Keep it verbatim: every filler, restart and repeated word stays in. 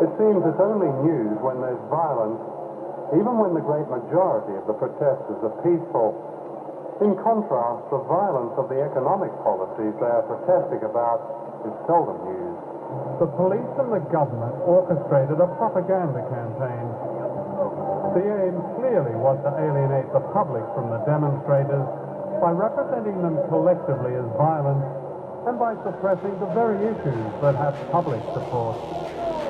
It seems it's only news when there's violence, even when the great majority of the protesters are peaceful. In contrast, the violence of the economic policies they are protesting about is seldom news. The police and the government orchestrated a propaganda campaign. The aim clearly was to alienate the public from the demonstrators by representing them collectively as violent and by suppressing the very issues that have public support.